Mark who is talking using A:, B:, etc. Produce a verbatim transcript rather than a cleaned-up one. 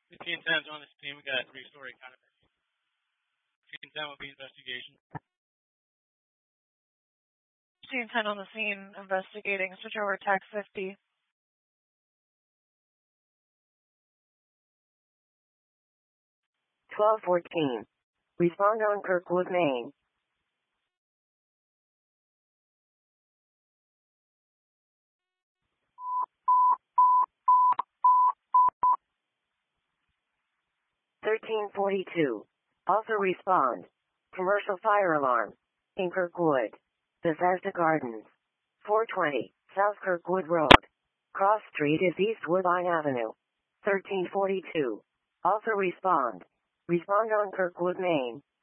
A: fifteen tens on this team. We got three-story kind of. fifteen ten will be investigation.
B: fifteen ten on the scene, investigating. Switch over to tax fifty.
C: twelve fourteen. Respond on Kirkwood, Maine. thirteen forty-two. Also respond. Commercial fire alarm. In Kirkwood. Bethesda Gardens. four twenty. South Kirkwood Road. Cross Street is East Woodbine Avenue. thirteen forty-two. Also respond. Respond on Kirkwood, Maine.